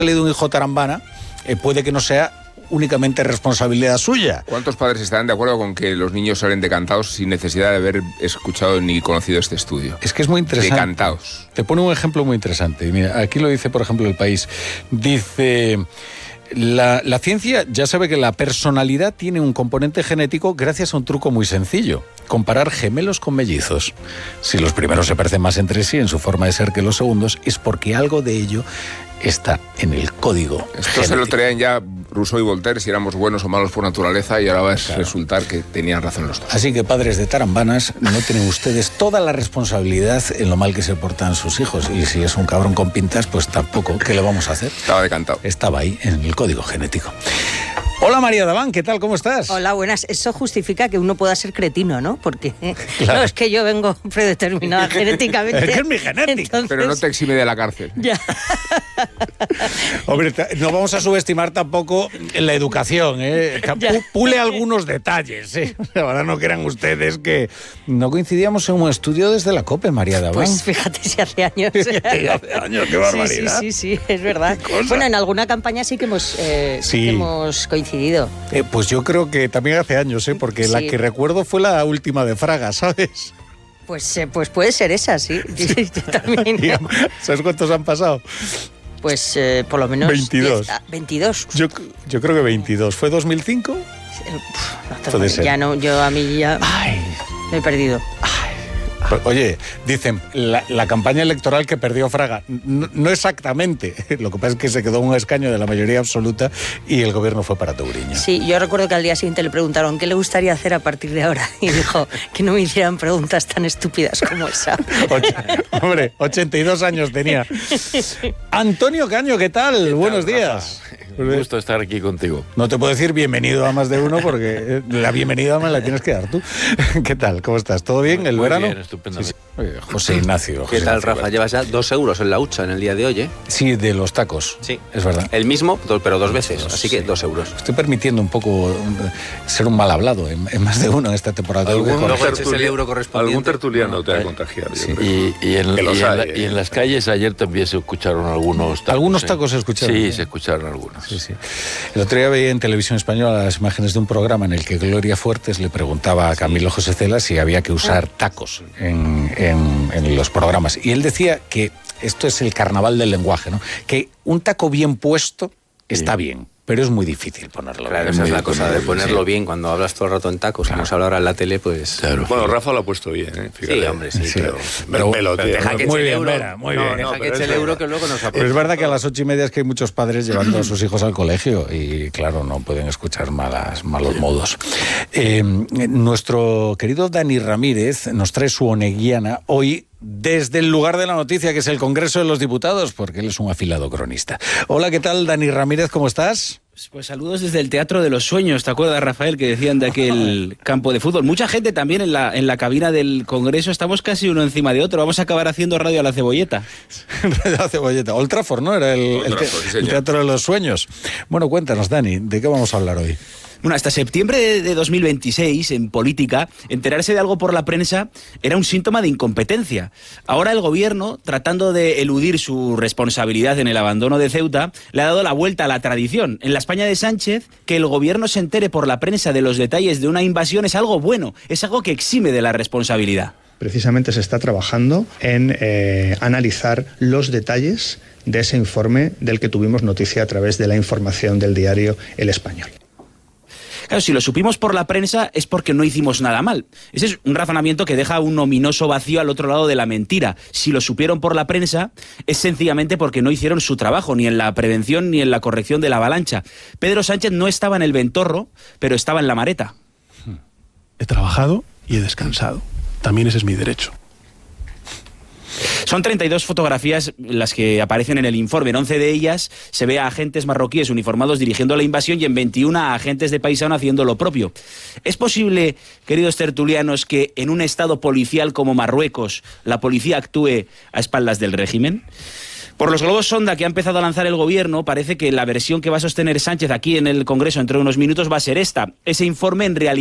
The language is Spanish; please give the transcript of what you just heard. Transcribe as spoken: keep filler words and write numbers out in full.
de un hijo tarambana, eh, puede que no sea únicamente responsabilidad suya. ¿Cuántos padres estarán de acuerdo con que los niños salen decantados sin necesidad de haber escuchado ni conocido este estudio? Es que es muy interesante. Decantados. Te pone un ejemplo muy interesante. Mira, aquí lo dice, por ejemplo, El País. Dice... La, la ciencia ya sabe que la personalidad tiene un componente genético gracias a un truco muy sencillo: comparar gemelos con mellizos. Si los primeros se parecen más entre sí en su forma de ser que los segundos, es porque algo de ello está en el código Esto genético. se lo traían ya Rousseau y Voltaire, si éramos buenos o malos por naturaleza, y ahora va a Claro. resultar que tenían razón los dos. Así que, padres de tarambanas, no tienen ustedes toda la responsabilidad en lo mal que se portan sus hijos. Y si es un cabrón con pintas, pues tampoco. ¿Qué le vamos a hacer? Estaba decantado. Estaba ahí, en el código genético. Hola, María Daván, ¿qué tal? ¿Cómo estás? Hola, buenas. Eso justifica que uno pueda ser cretino, ¿no? Porque Claro. no, es que yo vengo predeterminada genéticamente. Es que es mi genética. Entonces, Pero no te exime de la cárcel. Ya. Hombre, no vamos a subestimar tampoco la educación, ¿eh? Ya. Pule algunos detalles, ¿eh? Ahora no crean ustedes que no coincidíamos en un estudio desde la COPE, María Daván. Pues fíjate si hace años. Hace años, qué barbaridad. Sí, sí, sí, sí, es verdad. Bueno, en alguna campaña sí que hemos, eh, sí. Sí. que hemos coincidido. Eh, pues yo creo que también hace años, ¿eh? Porque Sí. la que recuerdo fue la última de Fraga, ¿sabes? Pues, eh, pues puede ser esa, sí. Yo también. Digamos, ¿sabes cuántos han pasado? Pues eh, por lo menos... veintidós. diez, ah, veintidós. Yo, yo creo que veintidós. ¿Fue dos mil cinco? Eh, puf, no te Puede jodas, ser. ya no, yo a mí ya Ay. me he perdido. Pues, oye, dicen, la, la campaña electoral que perdió Fraga, no, no exactamente. Lo que pasa es que se quedó un escaño de la mayoría absoluta y el gobierno fue para Touriño. Sí, yo recuerdo que al día siguiente le preguntaron qué le gustaría hacer a partir de ahora y dijo que no me hicieran preguntas tan estúpidas como esa. Oye, hombre, ochenta y dos años tenía. Antonio Caño, ¿qué tal? ¿Qué tal, Buenos Rafa? días. Un gusto estar aquí contigo. No te puedo decir bienvenido a más de uno porque eh, la bienvenida me la tienes que dar tú. ¿Qué tal? ¿Cómo estás? ¿Todo bien? ¿El Muy verano? bien, estupendamente. Sí, sí. Oye, José Ignacio. José ¿Qué tal, Ignacio, Rafa? vale. Llevas ya dos euros en la hucha en el día de hoy, ¿eh? Sí, de los tacos. Sí. Es verdad. El mismo, do- pero dos veces, Dos, así que sí. dos euros. Estoy permitiendo un poco eh, ser un mal hablado en, en más de uno en esta temporada. Tengo que Algún corregir. Luego eches el euro correspondiente. Algún tertuliano te va a Eh, contagiar. yo sí. creo. Y, y, en, Que y los en hay, la- eh. y en las calles ayer también se escucharon algunos tacos. Algunos ¿eh? tacos se escucharon, Sí, ¿eh? se escucharon algunos. Sí, sí. El otro día veía en Televisión Española las imágenes de un programa en el que Gloria Fuertes le preguntaba a Camilo José Cela si había que usar tacos en, en- en los programas. Y él decía que esto es el carnaval del lenguaje, ¿no? Que un taco bien puesto está bien, pero es muy difícil ponerlo Claro, bien. esa es Muy la cosa, de difícil. ponerlo Sí. bien cuando hablas todo el rato en tacos, como se habla ahora en la tele, pues... Claro. Bueno, Rafa lo ha puesto bien, ¿eh? Fíjate. Sí, hombre, sí, Sí, pero... pero- Pero, pero deja que Muy eche el bien, euro. Vera, muy no, bien. deja No, que pero eche el es euro verdad. que luego nos Pero apunta. es verdad que a las ocho y media es que hay muchos padres llevando a sus hijos al colegio y, claro, no pueden escuchar malas, malos modos. Eh, nuestro querido Dani Ramírez nos trae su oneguiana hoy desde el lugar de la noticia, que es el Congreso de los Diputados, porque él es un afilado cronista. Hola, ¿qué tal, Dani Ramírez? ¿Cómo estás? Pues saludos desde el Teatro de los Sueños, ¿te acuerdas, Rafael, que decían de aquel campo de fútbol? Mucha gente también en la, en la cabina del Congreso, estamos casi uno encima de otro, vamos a acabar haciendo radio a la cebolleta. La cebolleta. Old Trafford, ¿no? Era el, Old el te- Trafford, sí, el señor. Teatro de los Sueños. Bueno, cuéntanos, Dani, ¿de qué vamos a hablar hoy? Bueno, hasta septiembre de- de dos mil veintiséis, en política, enterarse de algo por la prensa era un síntoma de incompetencia. Ahora el gobierno, tratando de eludir su responsabilidad en el abandono de Ceuta, le ha dado la vuelta a la tradición. En la España de Sánchez, que el gobierno se entere por la prensa de los detalles de una invasión es algo bueno, es algo que exime de la responsabilidad. Precisamente se está trabajando en eh, analizar los detalles de ese informe del que tuvimos noticia a través de la información del diario El Español. Claro, si lo supimos por la prensa es porque no hicimos nada mal. Ese es un razonamiento que deja un ominoso vacío al otro lado de la mentira. Si lo supieron por la prensa es sencillamente porque no hicieron su trabajo, ni en la prevención ni en la corrección de la avalancha. Pedro Sánchez no estaba en el ventorro, pero estaba en la mareta. He trabajado y he descansado. También ese es mi derecho. Son treinta y dos fotografías las que aparecen en el informe. En once de ellas se ve a agentes marroquíes uniformados dirigiendo la invasión y en veintiuno a agentes de paisano haciendo lo propio. ¿Es posible, queridos tertulianos, que en un estado policial como Marruecos la policía actúe a espaldas del régimen? Por los globos sonda que ha empezado a lanzar el gobierno, parece que la versión que va a sostener Sánchez aquí en el Congreso entre unos minutos va a ser esta. Ese informe en realidad